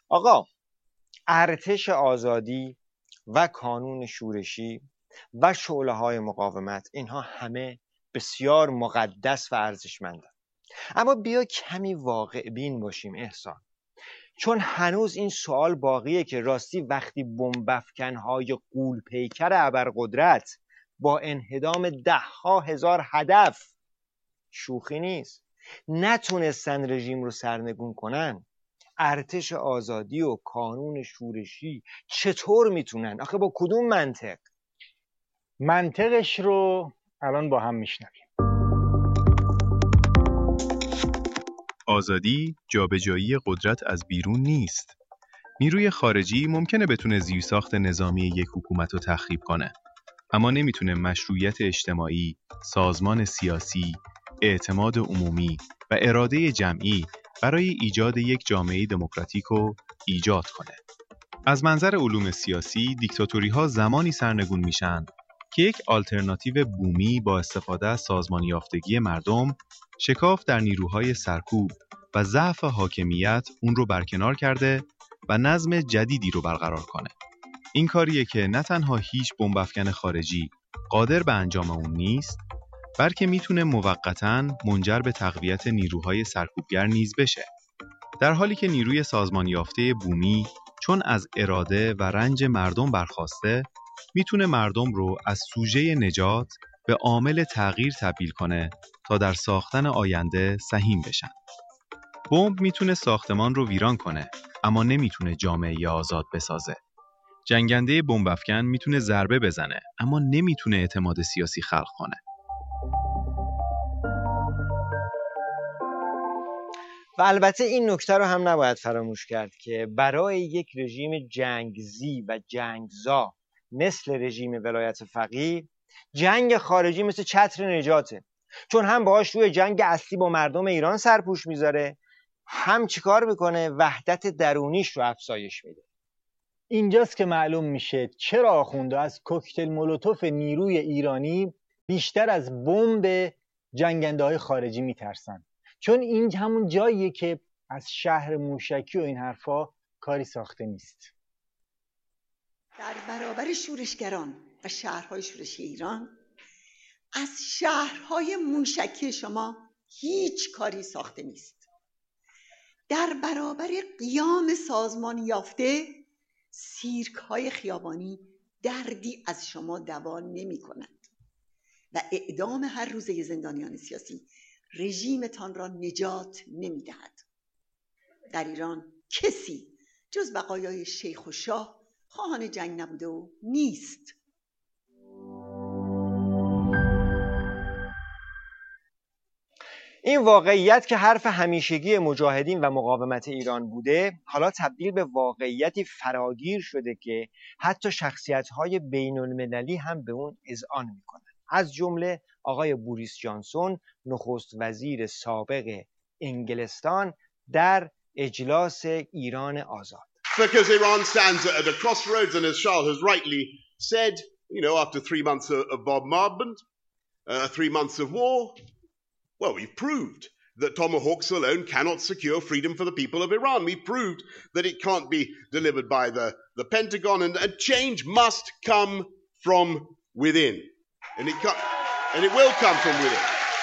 آقا، ارتش آزادی و کانون شورشی و شعله‌های مقاومت، اینها همه بسیار مقدس و ارزشمندند. اما بیا کمی واقع بین باشیم احسان، چون هنوز این سوال باقیه که راستی وقتی بمب‌افکن‌های غول‌پیکر ابرقدرت با انهدام ده‌ها هزار هدف، شوخی نیست، نتونستن رژیم رو سرنگون کنن، ارتش آزادی و کانون شورشی چطور میتونن؟ آخه با کدوم منطق؟ منطقش رو الان با هم میشنویم. آزادی جابجایی قدرت از بیرون نیست. نیروی خارجی ممکنه بتونه زیرساخت نظامی یک حکومت رو تخریب کنه، اما نمیتونه مشروعیت اجتماعی، سازمان سیاسی، اعتماد عمومی و اراده جمعی برای ایجاد یک جامعه دموکراتیک رو ایجاد کنه. از منظر علوم سیاسی، دیکتاتوری‌ها زمانی سرنگون میشن که یک آلترناتیو بومی با استفاده از سازمان یافتگی مردم شکاف در نیروهای سرکوب و ضعف حاکمیت اون رو برکنار کرده و نظم جدیدی رو برقرار کنه. این کاریه که نه تنها هیچ بمب‌افکن خارجی قادر به انجام اون نیست، بلکه میتونه موقتاً منجر به تقویت نیروهای سرکوبگر نیز بشه. در حالی که نیروی سازمان یافته بومی چون از اراده و رنج مردم برخاسته، میتونه مردم رو از سوژه نجات به عامل تغییر تبدیل کنه تا در ساختن آینده سهیم بشن. بمب میتونه ساختمان رو ویران کنه، اما نمیتونه جامعه آزاد بسازه. جنگنده بمب‌افکن میتونه ضربه بزنه، اما نمیتونه اعتماد سیاسی خلق کنه. و البته این نکته رو هم نباید فراموش کرد که برای یک رژیم جنگزی و جنگزا مثل رژیم ولایت فقیه، جنگ خارجی مثل چتر نجاته، چون هم باهاش روی جنگ اصلی با مردم ایران سرپوش میذاره، هم چیکار میکنه؟ وحدت درونیش رو افزایش میده. اینجاست که معلوم میشه چرا آخونده از کوکتل مولوتوف نیروی ایرانی بیشتر از بمب جنگنده های خارجی میترسن، چون این همون جاییه که از شهر موشکی و این حرفا کاری ساخته نیست. در برابر شورشگران و شهرهای شورشی ایران، از شهرهای موشکی شما هیچ کاری ساخته نیست. در برابر قیام سازمان یافته، سیرک های خیابانی دردی از شما دوا نمی کنند و اعدام هر روزه زندانیان سیاسی رژیمتان را نجات نمی دهد. در ایران کسی جز بقایای شیخ و شاه خواهان جنگ نبوده و نیست. این واقعیت که حرف همیشگی مجاهدین و مقاومت ایران بوده، حالا تبدیل به واقعیتی فراگیر شده که حتی شخصیت‌های بین‌المللی هم به اون اذعان می‌کنند. از جمله آقای بوریس جانسون، نخست وزیر سابق انگلستان، در اجلاس ایران آزاد. Because Iran stands at a crossroads, and as Charles has rightly said, after 3 months of bombardment, 3 months of war, well, we've proved that tomahawks alone cannot secure freedom for the people of Iran. We've proved that it can't be delivered by the Pentagon, and change must come from within. And it will come from within.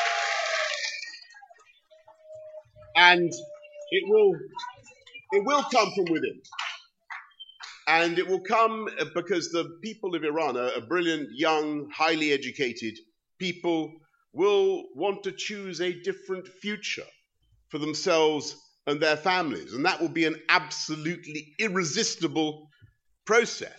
And it will come from within. And it will come because the people of Iran are brilliant, young, highly educated people, will want to choose a different future for themselves and their families. And that will be an absolutely irresistible process.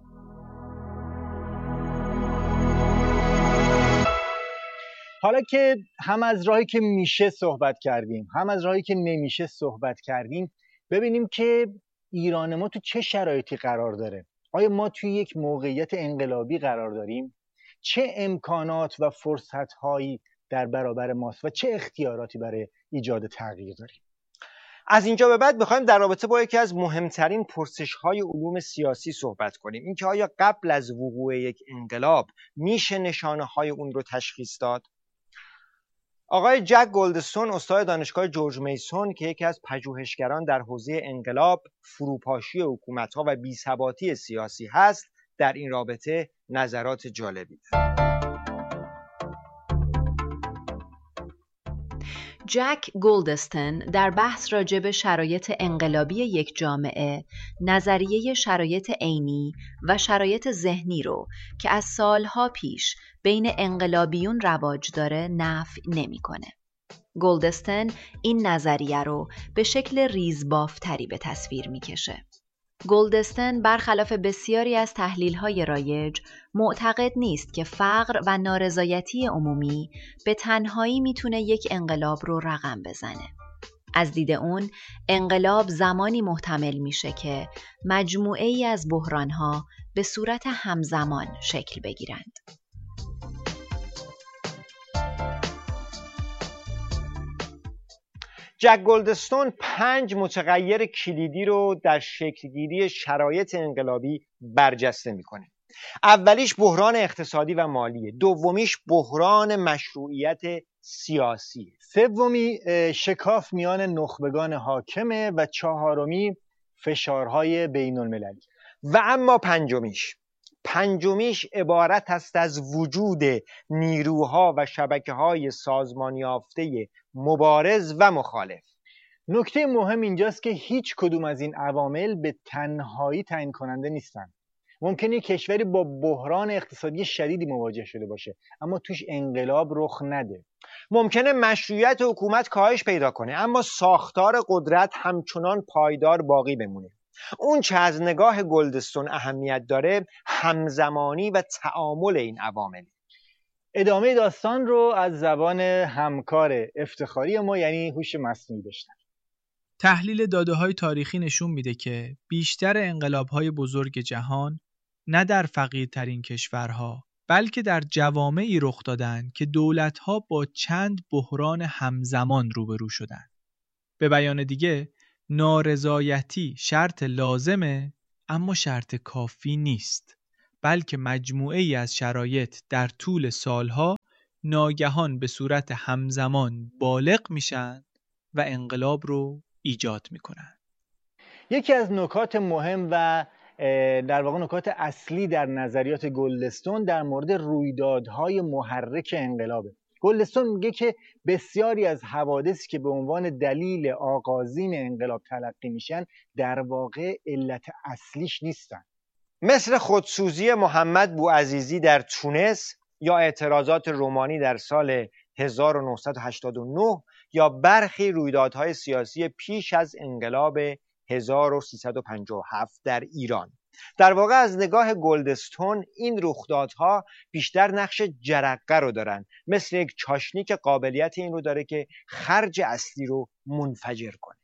حالا که هم از راهی که میشه صحبت کردیم، هم از راهی که نمیشه صحبت کردیم، ببینیم که ایران ما تو چه شرایطی قرار داره. آیا ما توی یک موقعیت انقلابی قرار داریم؟ چه امکانات و فرصت‌هایی در برابر ماست و چه اختیاراتی برای ایجاد تغییر داریم؟ از اینجا به بعد بخوایم در رابطه با یکی از مهمترین پرسش‌های علوم سیاسی صحبت کنیم، اینکه آیا قبل از وقوع یک انقلاب میشه نشانه‌های اون رو تشخیص داد؟ آقای جک گلدستون استاد دانشگاه جورج میسون که یکی از پژوهشگران در حوزه انقلاب، فروپاشی حکومت‌ها و بی‌ثباتی سیاسی هست، در این رابطه نظرات جالبی دارد. جک گلدستون در بحث راجع به شرایط انقلابی یک جامعه، نظریه شرایط عینی و شرایط ذهنی رو که از سالها پیش بین انقلابیون رواج داره نفی نمی‌کنه. گلدستون این نظریه رو به شکل ریزبافتری به تصویر می‌کشه. گلدستون برخلاف بسیاری از تحلیل‌های رایج معتقد نیست که فقر و نارضایتی عمومی به تنهایی میتونه یک انقلاب رو رقم بزنه. از دید اون، انقلاب زمانی محتمل میشه که مجموعه‌ای از بحران‌ها به صورت همزمان شکل بگیرند. جک گلدستون 5 متغیر کلیدی رو در شکلگیری شرایط انقلابی برجسته میکنه. اولیش بحران اقتصادی و مالیه، دومیش بحران مشروعیت سیاسی، سومی شکاف میان نخبگان حاکمه و چهارمی فشارهای بین المللی. و اما پنجمیش عبارت است از وجود نیروها و شبکه‌های سازمان یافته مبارز و مخالف. نکته مهم اینجاست که هیچ کدوم از این عوامل به تنهایی تعیین کننده نیستن. ممکنه کشوری با بحران اقتصادی شدیدی مواجه شده باشه اما توش انقلاب رخ نده. ممکنه مشروعیت حکومت کاهش پیدا کنه اما ساختار قدرت همچنان پایدار باقی بمونه. اون چه از نگاه گلدستون اهمیت داره همزمانی و تعامل این عوامل. ادامه داستان رو از زبان همکار افتخاری ما یعنی هوش مصنوعی بشنویم. تحلیل داده‌های تاریخی نشون میده که بیشتر انقلاب‌های بزرگ جهان نه در فقیرترین کشورها بلکه در جوامعی رخ دادند که دولت‌ها با چند بحران همزمان روبرو شدند. به بیان دیگه، نارضایتی شرط لازمه اما شرط کافی نیست، بلکه مجموعه‌ای از شرایط در طول سالها ناگهان به صورت همزمان بالغ میشن و انقلاب رو ایجاد میکنن. یکی از نکات مهم و در واقع نکات اصلی در نظریات گلدستون در مورد رویدادهای محرک انقلابه. گلدستون میگه که بسیاری از حوادثی که به عنوان دلیل آغازین انقلاب تلقی میشن در واقع علت اصلیش نیستن، مثل خودسوزی محمد بوعزیزی در تونس یا اعتراضات رومانی در سال 1989 یا برخی رویدادهای سیاسی پیش از انقلاب 1357 در ایران. در واقع از نگاه گلدستون این رخدادها بیشتر نقش جرقه رو دارن، مثل یک چاشنی که قابلیت این رو داره که خرج اصلی رو منفجر کنه.